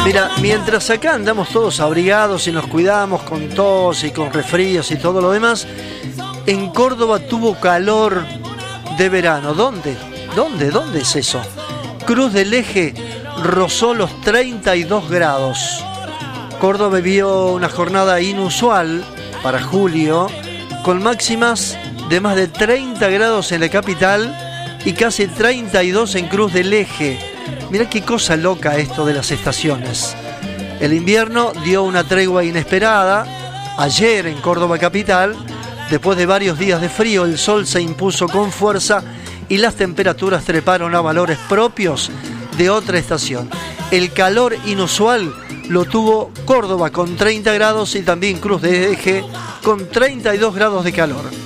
Mira, mientras acá andamos todos abrigados y nos cuidamos con tos y con resfríos y todo lo demás, en Córdoba tuvo calor de verano. ¿Dónde? ¿Dónde es eso? Cruz del Eje rozó los 32 grados. Córdoba vivió una jornada inusual para julio, con máximas de más de 30 grados en la capital y casi 32 en Cruz del Eje. Mirá qué cosa loca esto de las estaciones. El invierno dio una tregua inesperada. Ayer en Córdoba capital, después de varios días de frío, el sol se impuso con fuerza y las temperaturas treparon a valores propios de otra estación. El calor inusual lo tuvo Córdoba con 30 grados y también Cruz del Eje con 32 grados de calor.